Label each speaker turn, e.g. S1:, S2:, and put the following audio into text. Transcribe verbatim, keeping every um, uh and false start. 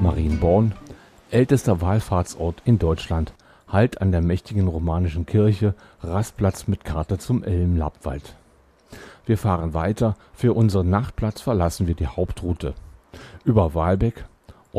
S1: Marienborn, ältester Wallfahrtsort in Deutschland, Halt an der mächtigen romanischen Kirche, Rastplatz mit Karte zum Elm-Lappwald. Wir fahren weiter, für unseren Nachtplatz verlassen wir die Hauptroute. Über Wahlbeck